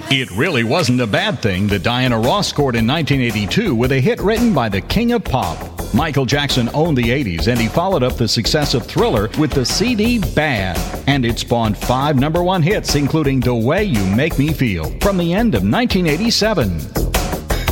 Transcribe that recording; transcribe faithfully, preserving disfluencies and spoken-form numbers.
It really wasn't a bad thing that Diana Ross scored in nineteen eighty-two with a hit written by the king of pop. Michael Jackson owned the eighties, and he followed up the success of Thriller with the C D Bad. And it spawned five number one hits, including The Way You Make Me Feel, from the end of nineteen eighty-seven.